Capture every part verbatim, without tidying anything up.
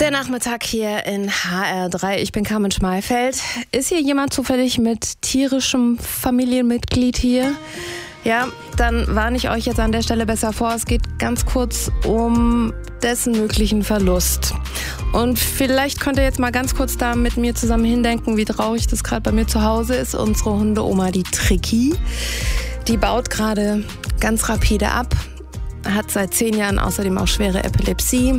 Der Nachmittag hier in H R drei. Ich bin Carmen Schmalfeld. Ist hier jemand zufällig mit tierischem Familienmitglied hier? Ja, dann warne ich euch jetzt an der Stelle besser vor. Es geht ganz kurz um dessen möglichen Verlust. Und vielleicht könnt ihr jetzt mal ganz kurz da mit mir zusammen hindenken, wie traurig das gerade bei mir zu Hause ist. Unsere Hundeoma, die Tricky, die baut gerade ganz rapide ab, hat seit zehn Jahren außerdem auch schwere Epilepsie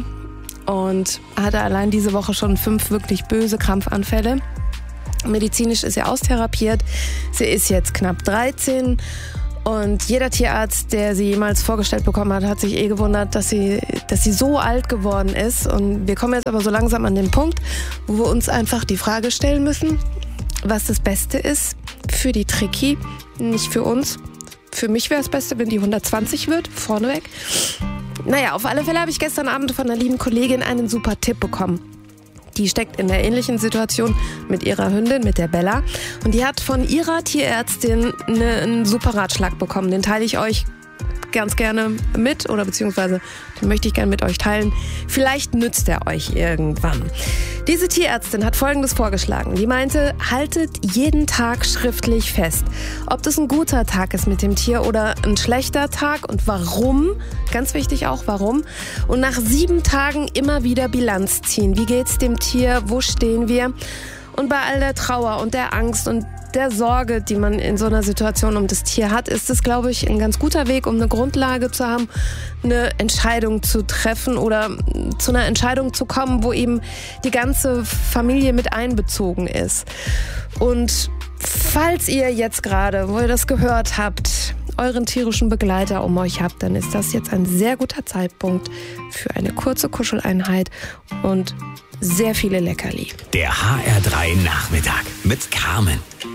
und hatte allein diese Woche schon fünf wirklich böse Krampfanfälle. Medizinisch ist sie austherapiert. Sie ist jetzt knapp dreizehn. Und jeder Tierarzt, der sie jemals vorgestellt bekommen hat, hat sich eh gewundert, dass sie, dass sie so alt geworden ist. Und wir kommen jetzt aber so langsam an den Punkt, wo wir uns einfach die Frage stellen müssen, was das Beste ist für die Tricky, nicht für uns. Für mich wäre es Beste, wenn die hundertzwanzig wird, vorneweg. Naja, auf alle Fälle habe ich gestern Abend von einer lieben Kollegin einen super Tipp bekommen. Die steckt in der ähnlichen Situation mit ihrer Hündin, mit der Bella. Und die hat von ihrer Tierärztin eine, einen super Ratschlag bekommen. Den teile ich euch ganz gerne mit oder beziehungsweise den möchte ich gerne mit euch teilen. Vielleicht nützt er euch irgendwann. Diese Tierärztin hat Folgendes vorgeschlagen. Die meinte, haltet jeden Tag schriftlich fest, ob das ein guter Tag ist mit dem Tier oder ein schlechter Tag und warum. Ganz wichtig auch, warum. Und nach sieben Tagen immer wieder Bilanz ziehen. Wie geht's dem Tier? Wo stehen wir? Und bei all der Trauer und der Angst und der Sorge, die man in so einer Situation um das Tier hat, ist es, glaube ich, ein ganz guter Weg, um eine Grundlage zu haben, eine Entscheidung zu treffen oder zu einer Entscheidung zu kommen, wo eben die ganze Familie mit einbezogen ist. Und falls ihr jetzt gerade, wo ihr das gehört habt, euren tierischen Begleiter um euch habt, dann ist das jetzt ein sehr guter Zeitpunkt für eine kurze Kuscheleinheit und sehr viele Leckerli. Der H R drei Nachmittag mit Carmen.